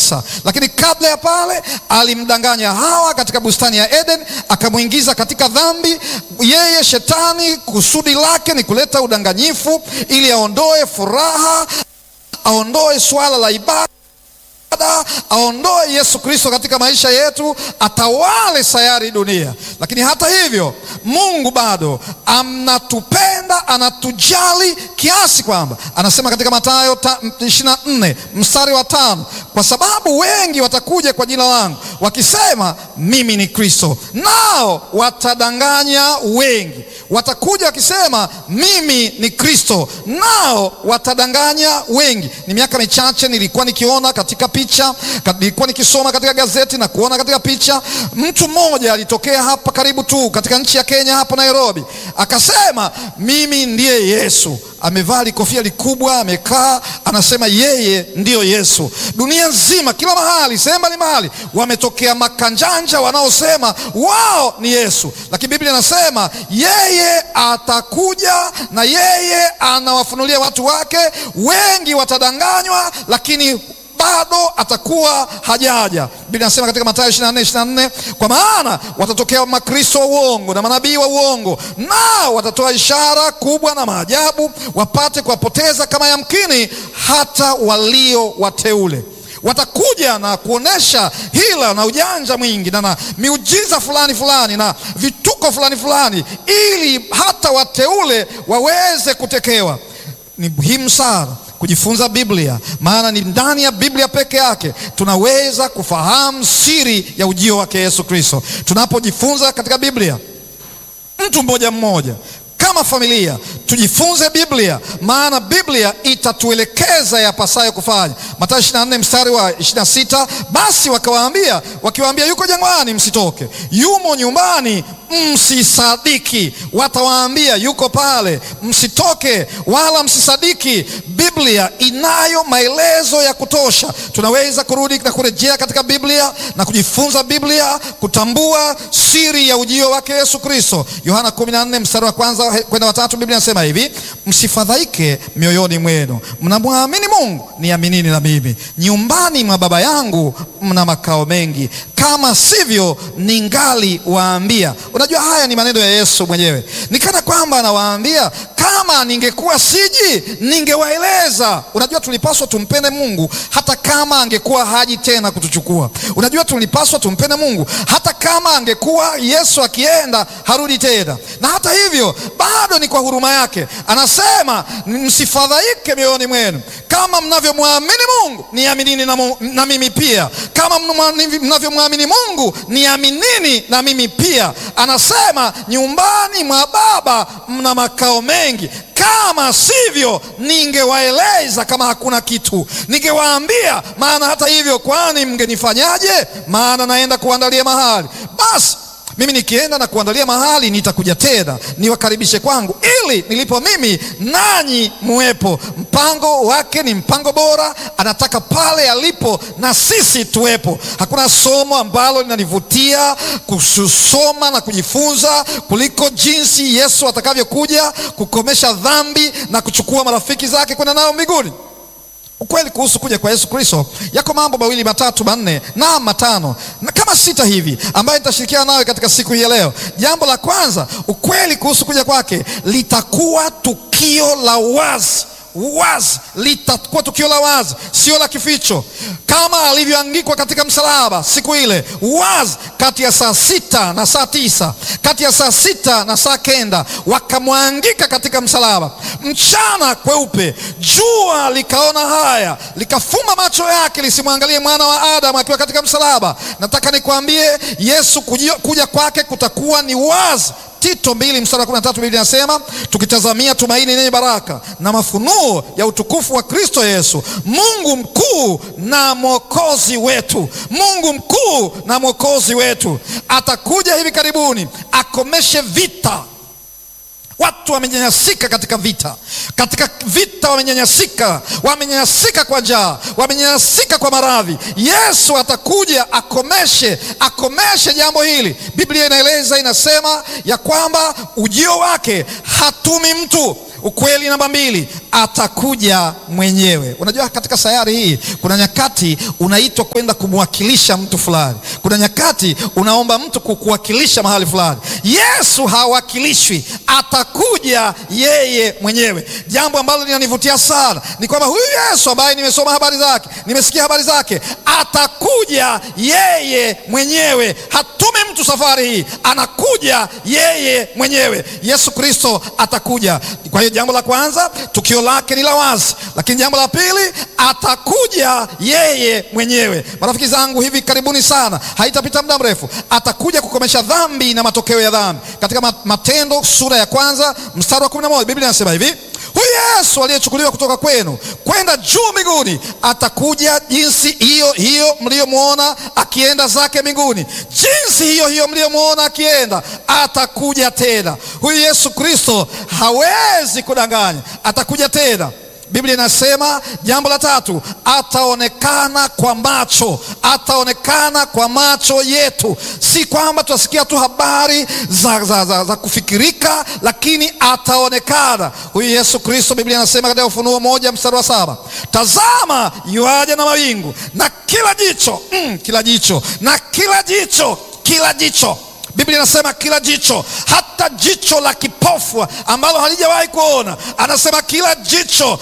kabisa. Lakini kabla ya pale alimdanganya Hawa katika bustani ya Eden, akamuingiza katika dhambi. Yeye shetani kusudi lake ni kuleta udanganyifu ili aondoe furaha, aondoe swala la ibada, aondoe Yesu Kristo katika maisha yetu, atawale sayari dunia. Lakini hata hivyo Mungu bado anatupenda, anatujali kiasi kwamba anasema katika Mathayo 24 mstari wa 5, kwa sababu wengi watakuja kwa jina langu wakisema mimi ni Kristo, nao watadanganya wengi. Watakuja wakisema mimi ni Kristo, nao watadanganya wengi. Ni miaka michache nilikuwa nikiona katika picha, nilikuwa nikisoma katika gazeti na kuona katika picha, mtu mmoja alitokea hapa karibu tu katika nchi ya Kenya, hapa Nairobi, akasema mimi ndiye Yesu. Amevaa kofia likubwa, amekaa, anasema yeye ndiyo Yesu. Dunia nzima, kila mahali, sehemu mbalimbali, wametokea makanjanja wanaosema wao ni Yesu. Lakini Biblia inasema yeye atakuja na yeye anawafunulia watu wake. Wengi watadanganywa, lakini bado atakuwa hajaja. Biblia inasema katika Mathayo 24:24, kwa maana watatokea makristo wa uongo na manabii wa uongo, nao watatoa ishara kubwa na maajabu, wapate kuwapoteza kama yamkini hata walio wateule. Watakuja na kuonesha hila na ujanja mwingi na miujiza fulani na vituko fulani ili hata wateule waweze kutekewa. Ni muhimu sana kujifunza Biblia, maana ni ndani ya Biblia peke yake tunaweza kufahamu siri ya ujio wake Yesu Kristo. Tunapojifunza katika Biblia, mtu mmoja mmoja, kama familia, tujifunze Biblia, maana Biblia itatuelekeza yapasayo kufanya. Mathayo 24 mstari wa 26, basi wakiwaambia yuko jangwani msitoke, yumo nyumbani msisadiki. Watawaambia yuko pale, msitoke wala msisadiki. Biblia inayo maelezo ya kutosha. Tunaweza kurudi na kurejea katika Biblia na kujifunza Biblia, kutambua siri ya ujio wake Yesu Kristo. Yohana 14 mstari wa 1 kwenda wa 3, Biblia inasema hivi: msifadhaike mioyoni mwenu, mnamwamini Mungu, niaminini na mimi. Nyumbani mwa Baba yangu mna makao mengi, kama sivyo ningali waambia. Unajua, haya ni maneno ya Yesu mwenyewe. Ni kana kwamba anawaambia, kama ningekuwa siji ningewaeleza. Unajua, tulipaswa tumpende Mungu hata kama angekuwa haji tena kutuchukua. Unajua, tulipaswa tumpende Mungu hata kama angekuwa Yesu akienda harudi tena. Na hata hivyo bado ni kwa huruma yake anasema, msifadhaike mioyoni mwenu, kama mnavyomwamini Mungu niaminini na mimi pia. Kama mnavyomwamini Mungu niaminini na mimi pia. Anasema nyumbani mwa Baba mna makao mengi, kama sivyo ningewaeleza. Kama hakuna kitu ningewaambia. Maana hata hivyo, kwani mngenifanyaje? Maana naenda kuandalia mahali. Basi mimi nikienda na kuandalia mahali, nitakuja tena niwakaribishe kwangu, ili nilipo mimi nanyi muwepo. Mpango wake ni mpango bora, anataka pale alipo na sisi tuwepo. Hakuna somo ambalo linanivutia kusoma na kujifunza kuliko jinsi Yesu atakavyokuja kukomesha dhambi na kuchukua marafiki zake kwenda nao mbinguni. Ukweli kuhusu kuja kwa Yesu Kristo, yako mambo mawili, matatu, manne na matano na kama sita hivi ambayo nitashirikiana nawe katika siku hii ya leo. Jambo la kwanza, ukweli kuhusu kuja kwake, litakuwa tukio la wazi. Litakuwa tukio la wazi, sio la kificho, kama alivyoangikwa katika msalaba siku ile, wazi. Kati ya saa 6 na saa 9, kati ya saa 6 na saa 9 wakamwangika katika msalaba, mchana kweupe. Jua likaona haya, likafumba macho yake lisimwangalie mwana wa Adamu akiwa katika msalaba. Nataka nikwambie, Yesu kuja kwake kutakuwa ni wazi. Tito 2 mstari wa 13, Biblia inasema, tukitazamia tumaini lenye baraka na mafunuo ya utukufu wa Kristo Yesu, Mungu mkuu na mwokozi wetu. Mungu mkuu na mwokozi wetu atakuja hivi karibuni akomeshe vita. Watu wamenyanyasika katika vita. Katika vita wamenyanyasika kwa njaa, wamenyanyasika kwa maradhi. Yesu atakuja akomeshe jambo hili. Biblia inaeleza, inasema ya kwamba ujio wake hatumi mtu. Ukweli namba 2, atakuja mwenyewe. Unajua katika sayari hii kuna nyakati unaitwa kwenda kumwakilisha mtu fulani. Kuna nyakati unaomba mtu kukuwakilisha mahali fulani. Yesu hawakilishwi, atakuja yeye mwenyewe. Jambo ambalo linanivutia sana ni kwamba huyu Yesu ambaye nimesoma habari zake, nimesikia habari zake, atakuja yeye mwenyewe. Hatumi mtu safari hii, anakuja yeye mwenyewe. Yesu Kristo atakuja. Kwa hiyo jambo la kwanza, tukio lake ni la wazi, lakini jambo la pili, atakuja yeye mwenyewe. Marafiki zangu, hivi karibuni sana, haitapita muda mrefu, atakuja kukomesha dhambi na matokeo ya dhambi. Katika Matendo sura ya 1 mstari wa 11 Biblia inasema hivi: huyu Yesu aliyechukuliwa kutoka kwenu kwenda juu mbinguni atakuja jinsi hiyo hiyo mliyomwona akienda zake mbinguni. Jinsi hiyo hiyo mliyomwona akienda, atakuja tena. Huyu Yesu Kristo hawezi kudanganya, atakuja tena. Biblia inasema jambo la tatu, ataonekana kwa macho. Ataonekana kwa macho yetu. Si kwamba tutasikia tu habari za kufikirika, lakini ataonekana. Huyu Yesu Kristo, Biblia inasema katika Ufunuo 1 mstari wa 7, tazama yuaja na mawingu, na kila jicho Biblia inasema kila jicho, hata jicho la kipofu ambalo halijawahi kuona, anasema kila jicho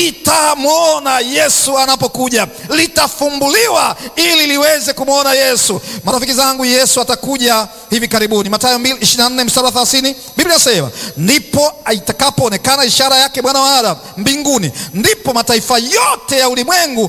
litamwona Yesu anapokuja, litafumbuliwa ili liweze kumwona Yesu. Marafiki zangu, Yesu atakuja hivi karibuni. Mathayo 2:24 mstari wa 30, Biblia inasema ndipo itakapoonekana ishara yake Bwana wa Adamu mbinguni, ndipo mataifa yote ya ulimwengu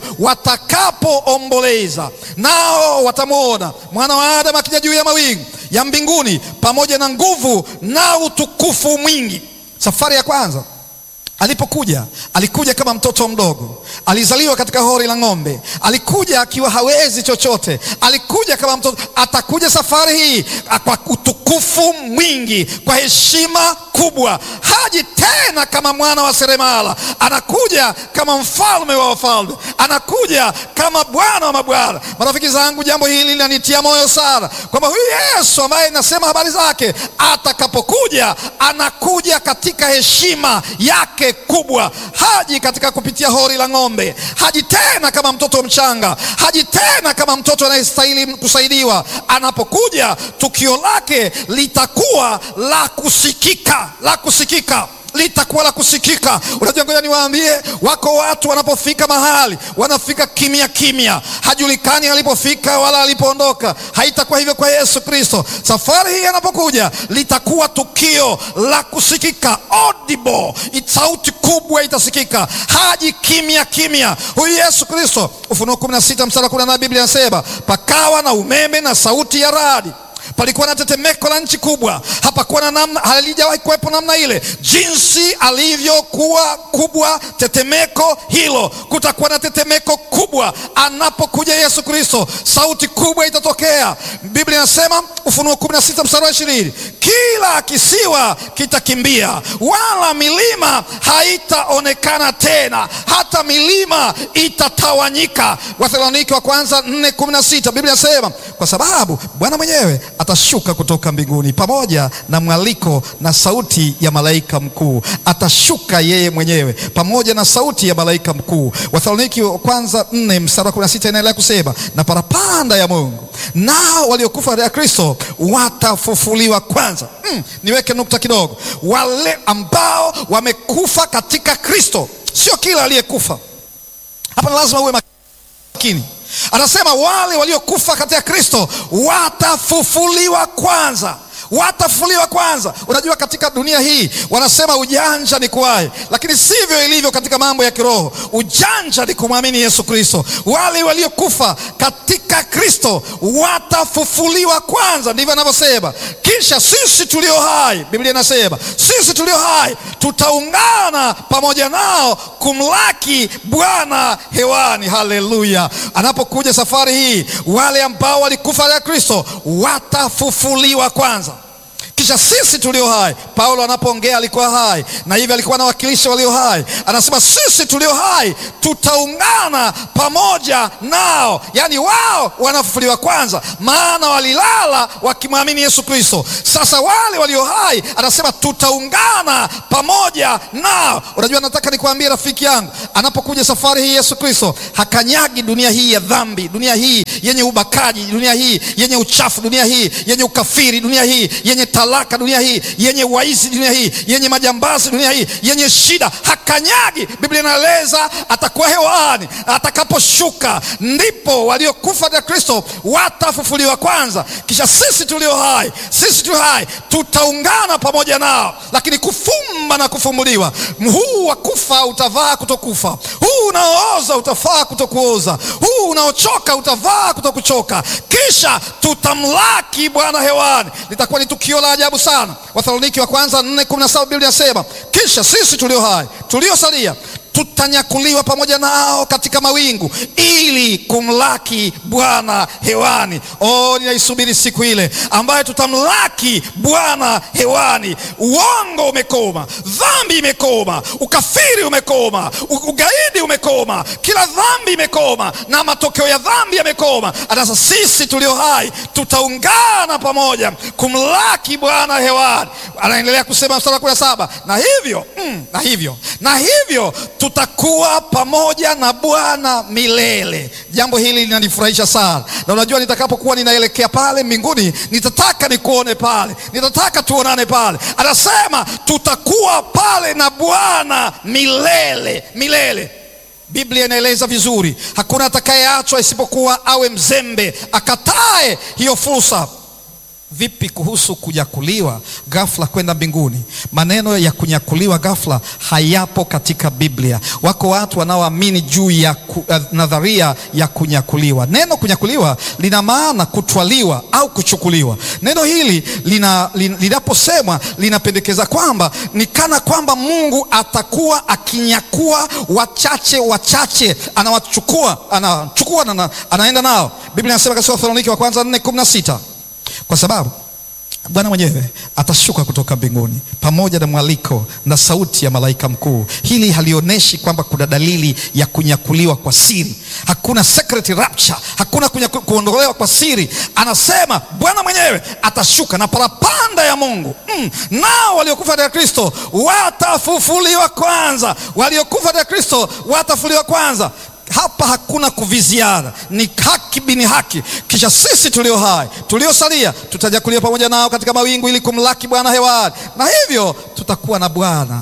watakapoomboleza, nao watamwona Mwana wa Adamu akija juu ya mawingu ya mbinguni pamoja na nguvu na utukufu mwingi. Safari ya kwanza alipokuja, alikuja kama mtoto mdogo, alizaliwa katika hori la ng'ombe, alikuja akiwa hawezi chochote, alikuja kama mtoto. Atakuja safari hii kwa utukufu mwingi, kwa heshima kubwa. Haji tena kama mwana wa seremala, anakuja kama mfalme wa wafalme, anakuja kama Bwana wa mabwana. Marafiki zangu, jambo hili linanitia moyo sana kwamba huyu Yesu ambaye nasema habari zake, atakapokuja, anakuja katika heshima yake kubwa. Haji katika kupitia hori la ng'ombe, haji tena kama mtoto mchanga, haji tena kama mtoto anayestahili kusaidiwa. Anapokuja, tukio lake litakuwa la kusikika, litakuwa la kusikika. Unajua, ngoja niwaambie, wako watu wanapofika mahali wanafika kimya kimya, hajulikani alipofika wala alipoondoka. Haitakuwa hivyo kwa Yesu Kristo. Safari hii anapokuja, litakuwa tukio la kusikika, audible, sauti kubwa itasikika. Haji kimya kimya huyu Yesu Kristo. Ufunuo 16 mstari wa 18 Biblia inasema, pakawa na umeme na sauti ya radi. Palikuwa na tetemeko la nchi kubwa, hapakuwa na namna, halijawahi kuwepo namna ile. Jinsi alivyokuwa kubwa tetemeko hilo, kutakuwa na tetemeko kubwa anapokuja Yesu Kristo. Sauti kubwa itatokea. Biblia inasema Ufunuo 16 mstari wa 20, kila kisiwa kitakimbia, wala milima haitaonekana tena, hata milima itatawanyika. Wathesalonike wa kwanza 4:16 Biblia inasema, kwa sababu Bwana mwenyewe atashuka kutoka mbinguni pamoja na mwaliko na sauti ya malaika mkuu. Atashuka yeye mwenyewe pamoja na sauti ya malaika mkuu. Wathesalonike wa kwanza 4 mstari wa 16 inaendelea kusema, na parapanda ya Mungu, nao waliokufa katika Kristo watafufuliwa kwanza. Niweke nukta kidogo. Wale ambao wamekufa katika Kristo, sio kila aliyekufa. Hapa lazima uwe makini. Anasema wale waliokufa katika Kristo watafufuliwa kwanza. Watafufuliwa kwanza. Unajua, katika dunia hii wanasema ujanja ni kuwahi, lakini sivyo ilivyo katika mambo ya kiroho. Ujanja ni kumwamini Yesu Kristo. Wale waliokufa katika Kristo watafufuliwa kwanza, ndivyo anavyosema. Kisha sisi tulio hai, Biblia inasema sisi tulio hai tutaungana pamoja nao kumlaki Bwana hewani. Haleluya! Anapokuja safari hii, wale ambao walikufa katika Kristo watafufuliwa kwanza. Kisha sisi tulio hai, Paulo anapoongea alikuwa hai na hivyo alikuwa anawakilisha walio hai, anasema sisi tulio hai tutaungana pamoja nao. Yani wao wanafufuliwa kwanza, maana walilala wakimwamini Yesu Kristo. Sasa wale walio hai anasema tutaungana pamoja nao. Unajua, nataka nikwambie rafiki yangu, anapokuja safari hii Yesu Kristo hakanyagi dunia hii ya dhambi, dunia hii yenye ubakaji, dunia hii yenye uchafu, dunia hii yenye ukafiri, dunia hii yenye talaka, dunia hii yenye waizi, dunia hii yenye majambazi, dunia hii yenye shida. Hakanyagi. Biblia inaeleza atakuwa hewani, atakaposhuka ndipo waliokufa na Kristo watafufuliwa kwanza. Kisha sisi tulio hai, tutaungana pamoja nao. Lakini kufumba na kufumbuliwa, huu wa kufa utavaa kutokufa, huu unaooza utavaa kutokuoza, huu unaochoka utavaa kutokuchoka. Kisha tutamlaki Bwana hewani. Litakuwa ni tukio la ajabu sana. Wathesalonike wa kwanza 4:17 Biblia inasema, kisha sisi tulio hai, tuliosalia, tutanyakuliwa pamoja nao katika mawingu ili kumlaki Bwana hewani. Ninaisubiri siku ile ambayo tutamlaki Bwana hewani. Uongo umekoma, dhambi imekoma, ukafiri umekoma, ugaidi umekoma, kila dhambi imekoma na matokeo ya dhambi yamekoma. Sasa sisi tulio hai tutaungana pamoja kumlaki Bwana hewani. Anaendelea kusema mstari wa 17, na hivyo tutakuwa pamoja na Bwana milele. Jambo hili linanifurahisha sana, na unajua nitakapokuwa ninaelekea pale mbinguni, nitataka nikuone pale, nitataka tuonane pale. Anasema tutakuwa pale na Bwana milele. Biblia inaeleza vizuri, hakuna atakayeachwa isipokuwa awe mzembe, akatae hiyo fursa. Vipi kuhusu kunyakuliwa ghafla kwenda mbinguni? Maneno ya kunyakuliwa ghafla hayapo katika Biblia. Wako watu wanaoamini juu ya nadharia ya kunyakuliwa. Neno kunyakuliwa lina maana kutwaliwa au kuchukuliwa. Neno hili linaposemwa linapendekeza kwamba ni kana kwamba Mungu atakuwa akinyakua wachache, anachukua na anaenda nao. Biblia inasema katika Wathesalonike wa kwanza 4:16, kwa sababu Bwana mwenyewe atashuka kutoka mbinguni pamoja na mwaliko na sauti ya malaika mkuu. Hili halionyeshi kwamba kuna dalili ya kunyakuliwa kwa siri. Hakuna secret rapture, hakuna kuondolewa kwa siri. Anasema Bwana mwenyewe atashuka na parapanda ya Mungu. Nao waliokufa katika Kristo watafufuliwa kwanza. Waliokufa katika Kristo watafufuliwa kwanza. Hapa hakuna kuviziana, ni haki bini haki. Kisha sisi tulio hai, tuliosalia, tutajakuliwa pamoja nao katika mawingu ili kumlaki Bwana hewani. Na hivyo tutakuwa na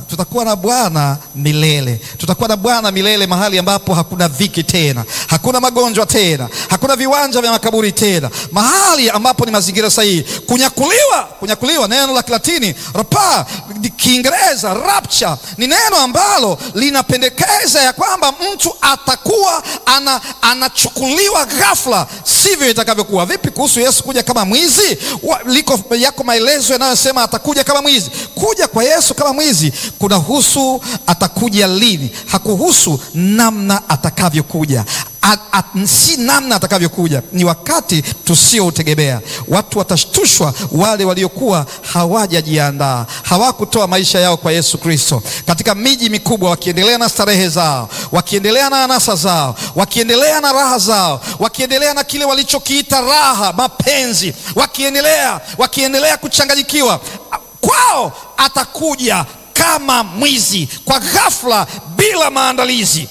Bwana milele. Tutakuwa na Bwana milele, mahali ambapo hakuna dhiki tena, hakuna magonjwa tena, hakuna viwanja vya makaburi tena, mahali ambapo ni mazingira sahihi. Kunyakuliwa, neno la Kilatini rapa, Kiingereza rapture, ni neno ambalo linapendekeza ya kwamba mtu atakuwa anachukuliwa ghafla, sivyo itakavyokuwa. Vipi kuhusu Yesu kuja kama mwizi? Yako maelezo yanayosema atakuja kama mwizi. Kuja kwa Yesu kama mwizi kunahusu atakuja lini, hakuhusu namna atakavyokuja. Si namna atakavyokuja, ni wakati tusioutegemea. Watu watashtushwa, wale waliokuwa hawajajiandaa, hawakutoa maisha yao kwa Yesu Kristo, katika miji mikubwa, wakiendelea na starehe zao, wakiendelea na anasa zao, wakiendelea na raha zao, wakiendelea na kile walichokiita raha, mapenzi, wakiendelea kuchanganyikiwa. Kwao atakuja kama mwizi, kwa ghafla, bila maandalizi.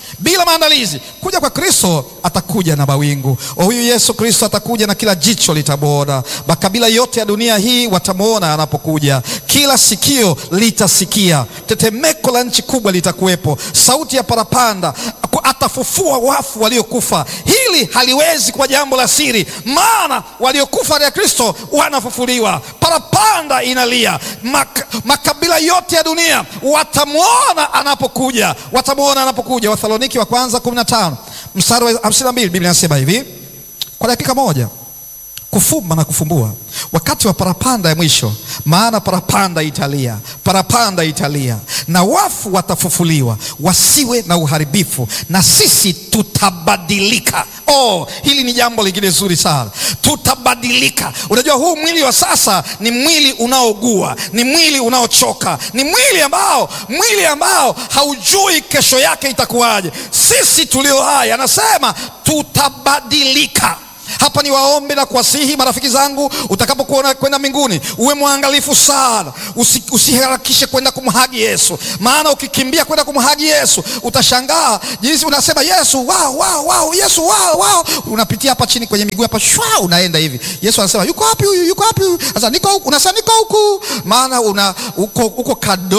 Kuja kwa Kristo atakuja na mawingu. Huyu Yesu Kristo atakuja na kila jicho litamwona. Makabila yote ya dunia hii watamwona anapokuja. Kila sikio litasikia. Tetemeko la nchi kubwa litakuwepo. Sauti ya parapanda. Atafufua wafu waliokufa. Hili haliwezi kwa jambo la siri, maana waliokufa ya Kristo wanafufuliwa. Parapanda inalia. Makabila yote ya dunia watamwona anapokuja. Wathesalonike wa kwanza 15 mstari wa 52 Biblia inasema hivi, kwa dakika moja kufumba na kufumbua wakati wa parapanda ya mwisho, maana parapanda italia na wafu watafufuliwa, wasiwe na uharibifu, na sisi tutabadilika. Hili ni jambo lingine zuri sana. Tutabadilika. Unajua, huu mwili wa sasa ni mwili unaogua, ni mwili unaochoka, ni mwili ambao haujui kesho yake itakuwaje. Sisi tulio hai, anasema tutabadilika. Hapa ni waombe na kuwasihi marafiki zangu, utakapokuwa kwenda mbinguni uwe mwangalifu sana. Usiharakishe kwenda kumhagi Yesu, maana ukikimbia kwenda kumhagi Yesu utashangaa jinsi unasema Yesu wow, Yesu wow. Unapitia hapa chini kwenye miguu hapa shwa, unaenda hivi. Yesu anasema yuko wapi huyu, yuko wapi huyu? Sasa niko huku, unasema niko huku, maana uko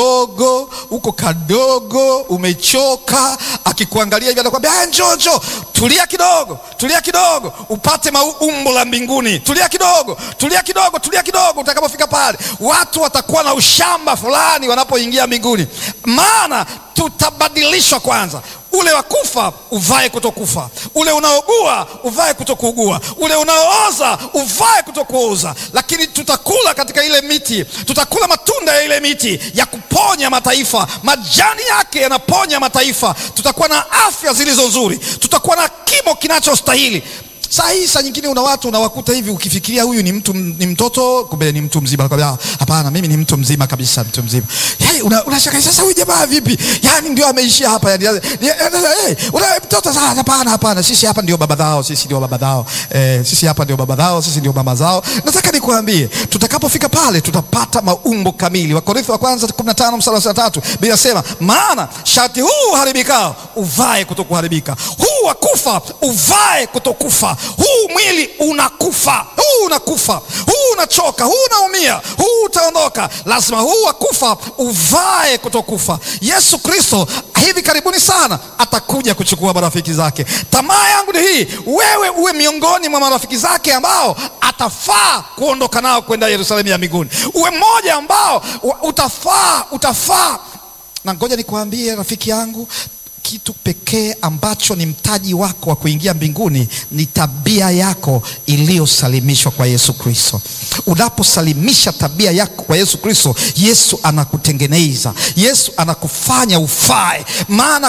kadogo, umechoka. Akikuangalia hivi anakuambia njoo, tulia kidogo upate umbo la mbinguni. Tulia kidogo. Utakapofika pale, watu watakuwa na ushamba fulani wanapoingia mbinguni, maana tutabadilishwa. Kwanza ule wa kufa uvae kutokufa, ule unaogua uvae kutokuugua, ule unaooza uvae kutokuoza. Lakini tutakula katika ile miti, tutakula matunda ya ile miti ya kuponya mataifa. Majani yake yanaponya mataifa. Tutakuwa na afya zilizo nzuri, tutakuwa na kimo kinachostahili. Saa nyingine watu unawakuta hivi, ukifikiria huyu ni mtoto, kumbe ni mtu mzima. Hapana, mimi ni mtu mzima kabisa, mtu mzima. Unashaka sasa huyu jamaa vipi? Yani ndio ameishia hapa mtoto sasa. Hapana, sisi hapa ndio baba zao, sisi hapa ndio baba zao, sisi ndio mama zao. Nataka nikuambie, tutakapofika pale tutapata maumbo kamili. Wakorintho wa kwanza 15:3 Biblia inasema, maana sharti huu haribikao uvae kutokuharibika, huu wakufa uvae kutokufa. Huu mwili unakufa, huu unachoka, huu unaumia, huu utaondoka. Lazima huu wakufa uvae kutokufa. Yesu Kristo hivi karibuni sana atakuja kuchukua marafiki zake. Tamaa yangu ni hii, wewe uwe miongoni mwa marafiki zake ambao atafaa kuondoka nao kwenda Yerusalemu ya mbinguni. Uwe mmoja ambao utafaa. Na ngoja nikuambie rafiki yangu, kitu pekee ambacho ni mtaji wako wa kuingia mbinguni ni tabia yako iliyosalimishwa kwa Yesu Kristo. Unaposalimisha tabia yako kwa Yesu Kristo, Yesu anakutengeneza, Yesu anakufanya ufae. Maana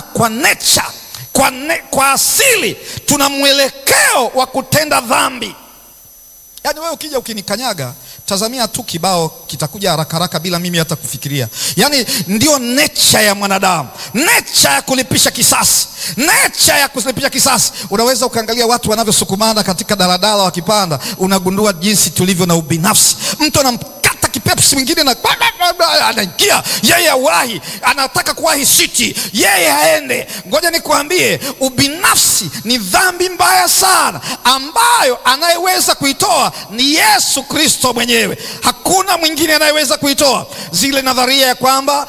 kwa asili tuna mwelekeo wa kutenda dhambi. Yaani wewe ukija ukinikanyaga, tazamia tu kibao kitakuja haraka bila mimi hata kufikiria. Yaani ndio nature ya mwanadamu, nature ya kulipisha kisasi. Unaweza ukaangalia watu wanavyosukumana katika daladala wakipanda, unagundua jinsi tulivyo na ubinafsi. Mtu anamkata kipepsi mwingine na anaingia, yeye awahi, anataka kuwahi siti, yeye haende. Ngoja nikuambie, ubinafsi ni dhambi mbaya sana, ambayo anayeweza kuitoa ni Yesu Kristo mwenyewe. Hakuna mwingine anayeweza kuitoa. Zile nadharia ya kwamba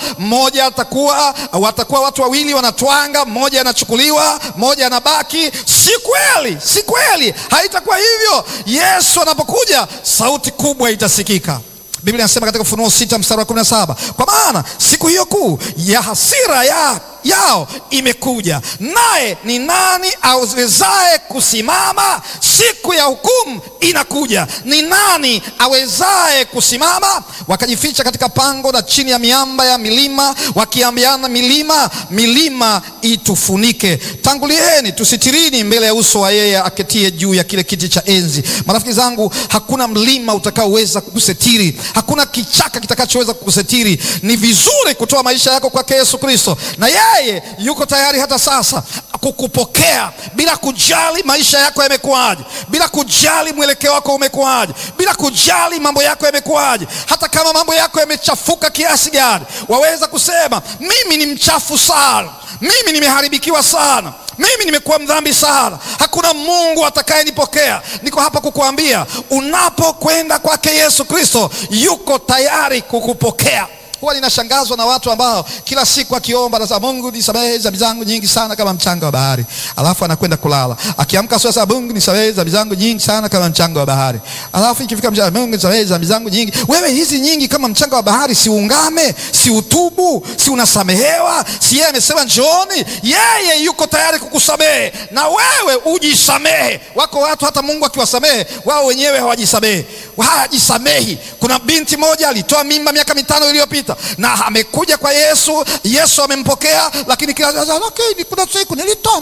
watakuwa watu wawili wanatwanga, mmoja anachukuliwa, mmoja anabaki, si kweli. Haitakuwa hivyo. Yesu anapokuja, sauti kubwa itasikika. Biblia inasema katika Ufunuo 6:17, kwa maana siku hiyo kuu ya hasira yao imekuja, naye ni nani awezaye kusimama? Siku ya hukumu inakuja, ni nani awezaye kusimama? Wakajificha katika pango na chini ya miamba ya milima, wakiambiana, milima itufunike. Tangulieni tusitirini mbele ya uso wa yeye aketie juu ya kile kiti cha enzi. Marafiki zangu, hakuna mlima utakaoweza kukusitiri, hakuna kichaka kitakachoweza kukusitiri. Ni vizuri kutoa maisha yako kwake Yesu Kristo, na yeye yuko tayari hata sasa kukupokea, bila kujali maisha yako yamekuaje, bila kujali mwelekeo wako umekuaje, bila kujali mambo yako yamekuaje. Hata kama mambo yako yamechafuka kiasi gani, waweza kusema, mimi ni mchafu sana, mimi nimeharibikiwa sana, mimi nimekuwa mdhambi sana, hakuna Mungu atakayenipokea. Niko hapa kukuambia, unapokwenda kwake Yesu Kristo, yuko tayari kukupokea. Huwa ninashangazwa na watu ambao kila siku akiomba anasema, Mungu nisamehe dhambi zangu nyingi sana kama mchanga wa bahari. Alafu anakwenda kulala, akiamka sasa, Mungu nisamehe dhambi zangu nyingi sana kama mchanga wa bahari. Alafu ikifika mchana, Mungu nisamehe dhambi zangu nyingi. Wewe hizi nyingi kama mchanga wa bahari, si ungame, si utubu, si unasamehewa? Si yeye amesema njooni? Yeye yuko tayari kukusamehe na wewe ujisamehe. Wako watu hata Mungu akiwasamehe, wao wenyewe hawajisamehi. Kuna binti moja alitoa mimba miaka 5 iliyopita. amegeuka na amekuja kwa Yesu. Yesu amempokea, lakini lakini kuna siku nilitoa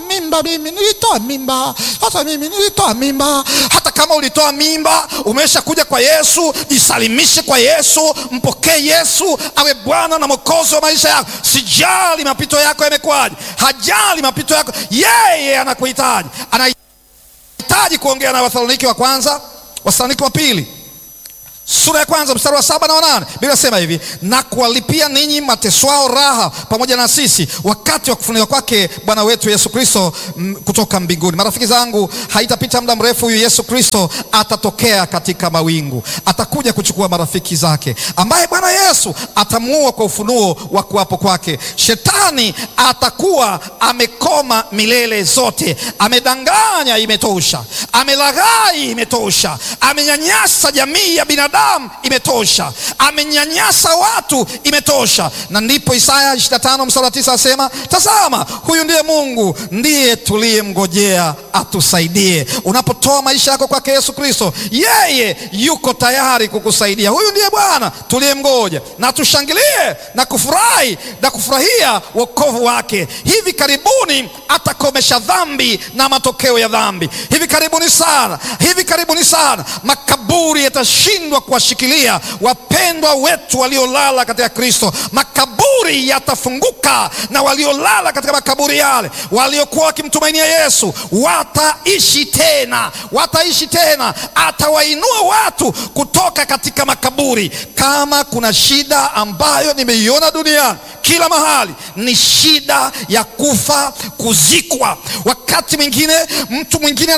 mimba, hata mimi nilitoa mimba. Hata kama ulitoa mimba, umeshakuja kwa Yesu, jisalimishe kwa Yesu, mpokee Yesu awe Bwana na Mwokozi wa maisha yako. Sijali mapito yako yamekuwaje, hajali mapito yako, yeye anakuhitaji. Anahitaji kuongea na Wathesalonike wa pili sura ya 1 mstari wa 7 na 8. Biblia inasema hivi: na kuwalipia ninyi mateswao raha pamoja na sisi wakati wa kufunuliwa kwake Bwana wetu Yesu Kristo kutoka mbinguni. Marafiki zangu, haitapita muda mrefu huyu Yesu Kristo atatokea katika mawingu, atakuja kuchukua marafiki zake, ambaye Bwana Yesu atamuua kwa ufunuo wa kuwapo kwake. Shetani atakuwa amekoma milele zote. Amedanganya, imetosha. Amelaghai, imetosha. Amenyanyasa jamii ya binadamu, imetosha. Amenyanyasa watu, imetosha. Na ndipo Isaya 25 mstari wa 9 asema, tazama, huyu ndiye Mungu, ndiye tuliyemngojea atusaidie. Unapotoa maisha yako kwake Yesu Kristo, yeye yuko tayari kukusaidia. Huyu ndiye Bwana tuliyemngoja, na tushangilie na kufurahi na kufurahia wokovu wake. Hivi karibuni atakomesha dhambi na matokeo ya dhambi. Hivi karibuni sana makaburi yatashindwa kuwashikilia wapendwa wetu waliolala katika Kristo. Makaburi yatafunguka, na waliolala katika makaburi yale, waliokuwa wakimtumainia Yesu, wataishi tena. Atawainua watu kutoka katika makaburi. Kama kuna shida ambayo nimeiona duniani kila mahali, ni shida ya kufa, kuzikwa. Wakati mwingine mtu mwingine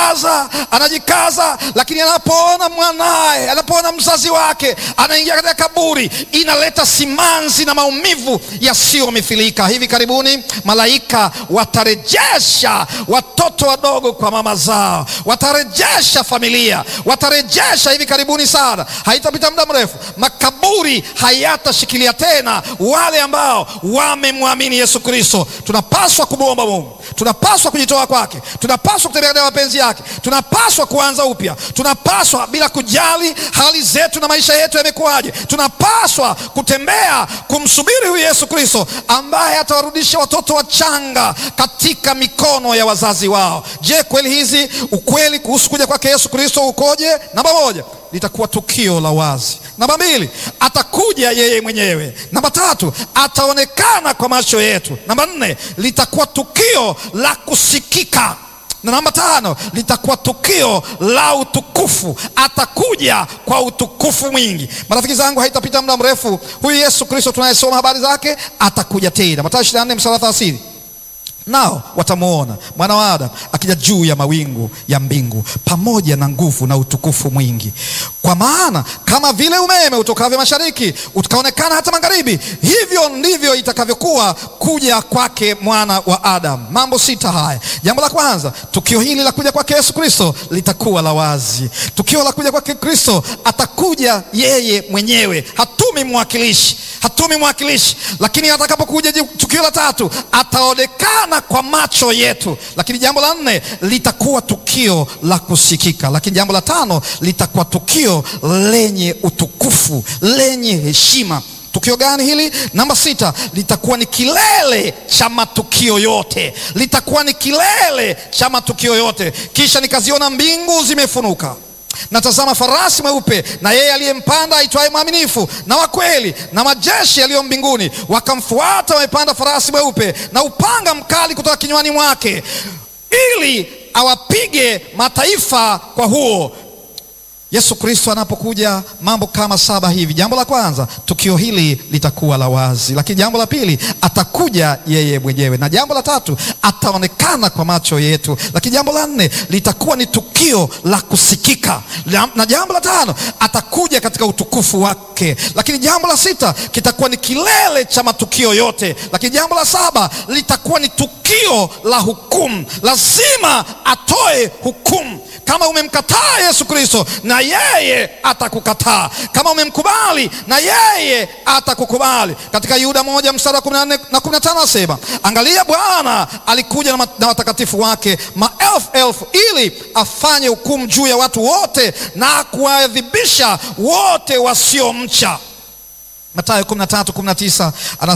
anajikaza, lakini anapoona mwanae, anapoona mzazi wake anaingia katika kaburi, inaleta simanzi na maumivu yasiyomithilika. Hivi karibuni malaika watarejesha watoto wadogo kwa mama zao, watarejesha familia, watarejesha. Hivi karibuni sana, haitapita muda mrefu, makaburi hayatashikilia tena wale ambao wamemwamini Yesu Kristo. Tunapaswa kumwomba Mungu, tunapaswa kujitoa kwake, tunapaswa kutembea katika mapenzi yake, tunapaswa kuanza upya, tunapaswa bila kujali hali zetu na maisha yetu yamekuwaje, tunapaswa kutembea kumsubiri huyu Yesu Kristo ambaye atawarudisha watoto wachanga katika mikono ya wazazi wao. Je, kweli hizi, ukweli kuhusu kuja kwake Yesu Kristo ukoje? Namba 1, litakuwa tukio la wazi. Namba 2, atakuja yeye mwenyewe. Namba 3, ataonekana kwa macho yetu. Namba 4, litakuwa tukio la kusikika. Na namba 5, litakuwa tukio la utukufu. Atakuja kwa utukufu mwingi. Marafiki zangu, haitapita muda mrefu huyu Yesu Kristo tunayesoma habari zake atakuja tena. Mathayo 24 mstari wa 30. Nao watamuona Mwana wa Adamu akija juu ya mawingu ya mbingu pamoja na nguvu na utukufu mwingi. Kwa maana kama vile umeme utokavyo mashariki ukaonekana hata magharibi, hivyo ndivyo itakavyokuwa kuja kwake Mwana wa Adamu. Mambo 6 haya. Jambo la kwanza, tukio hili la kuja kwake Yesu Kristo litakuwa la wazi. Tukio la kuja kwake Kristo, atakuja yeye mwenyewe. Hatumi mwakilishi. Lakini atakapokuja, tukio la 3, ataonekana kwa macho yetu. Lakini jambo la 4, litakuwa tukio la kusikika. Lakini jambo la 5, litakuwa tukio lenye utukufu, lenye heshima. Tukio gani hili? Namba 6, litakuwa ni kilele cha matukio yote. Kisha nikaziona mbingu zimefunuka, na tazama farasi mweupe, na yeye aliyempanda aitwaye Mwaminifu na wa Kweli, na majeshi yaliyo mbinguni wakamfuata, wamepanda farasi mweupe, na upanga mkali kutoka kinywani mwake, ili awapige mataifa kwa huo. Yesu Kristo anapokuja, mambo kama 7 hivi. Jambo la kwanza, tukio hili litakuwa la wazi. Lakini jambo la 2, atakuja yeye mwenyewe. Na jambo la 3, ataonekana kwa macho yetu. Lakini jambo la 4, litakuwa ni tukio la kusikika. Na jambo la 5, atakuja katika utukufu wake. Lakini jambo la 6, kitakuwa ni kilele cha matukio yote. Lakini jambo la 7, litakuwa ni tukio la hukumu. Lazima atoe hukumu. Kama umemkataa Yesu Kristo, na yeye atakukataa. Kama umemkubali, na yeye atakukubali. Katika Yuda 1 mstari wa 14 na 15 asema, angalia, Bwana alikuja na watakatifu wake maelfu ili afanye hukumu juu ya watu wote na kuwaadhibisha wote wasiomcha. Mathayo 13:49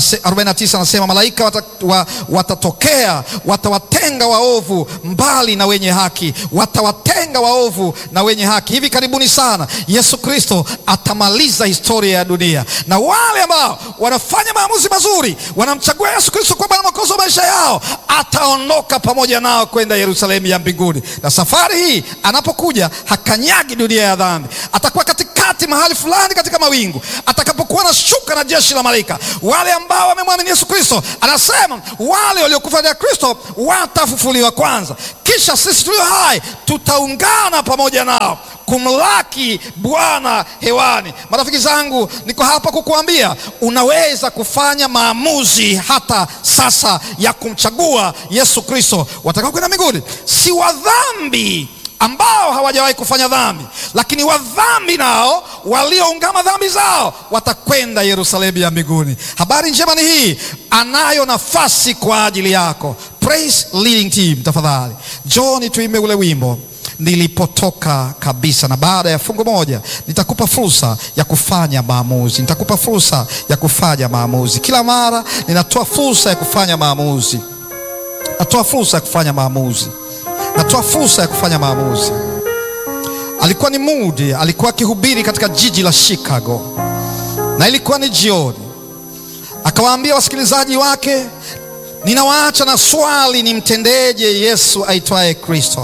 49 anasema malaika watatokea, watawatenga waovu mbali na wenye haki, watawatenga waovu na wenye haki. Hivi karibuni sana Yesu Kristo atamaliza historia ya dunia, na wale ambao wanafanya maamuzi mazuri, wanamchagua Yesu Kristo kwa Bwana Mwokozi wa maisha yao, ataondoka pamoja nao kwenda Yerusalemu ya mbinguni. Na safari hii anapokuja, hakanyagi dunia ya dhambi. Atakuwa katikati mahali fulani katika mawingu, atakapokuwa na shuka na jeshi la malaika. Wale ambao wamemwamini Yesu Kristo, anasema wale waliokufa na Kristo watafufuliwa kwanza, kisha sisi tulio hai tutaungana pamoja nao kumlaki Bwana hewani. Marafiki zangu, niko hapa kukuambia unaweza kufanya maamuzi hata sasa ya kumchagua Yesu Kristo. Watakao kwenda mbinguni si wadhambi ambao hawajawahi kufanya dhambi, lakini wadhambi nao walioungama dhambi zao watakwenda Yerusalemu ya mbinguni. Habari njema ni hii, anayo nafasi kwa ajili yako. Praise leading team, tafadhali John tuimbe ule wimbo nilipotoka kabisa. Na baada ya fungu moja nitakupa fursa ya kufanya maamuzi. Nitakupa fursa ya kufanya maamuzi. Kila mara ninatoa fursa ya kufanya maamuzi. Natoa fursa ya kufanya maamuzi. Natoa fursa ya kufanya maamuzi. Alikuwa ni Moody, alikuwa akihubiri katika jiji la Chicago, na ilikuwa ni jioni. Akawaambia wasikilizaji wake, ninawaacha na swali, nimtendeje Yesu aitwaye Kristo?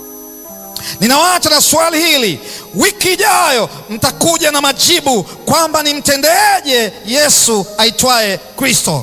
Ninawaacha na swali hili, wiki ijayo mtakuja na majibu kwamba nimtendeje Yesu aitwaye Kristo.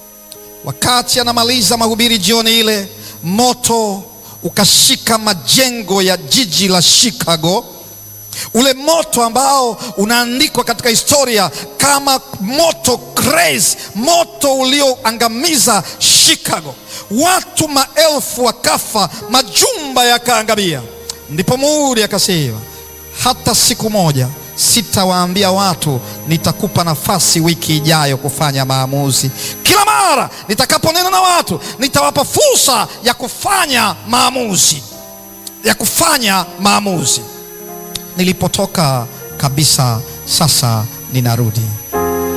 Wakati anamaliza mahubiri jioni ile, moto ukashika majengo ya jiji la Chicago. Ule moto ambao unaandikwa katika historia kama moto crazy, moto ulioangamiza Chicago. Watu maelfu wakafa, majumba yakaangamia. Ndipo Moody akasema, hata siku moja sitawaambia watu nitakupa nafasi wiki ijayo kufanya maamuzi. Kila mara nitakaponena na watu, nitawapa fursa ya kufanya maamuzi, ya kufanya maamuzi. Nilipotoka kabisa, sasa ninarudi.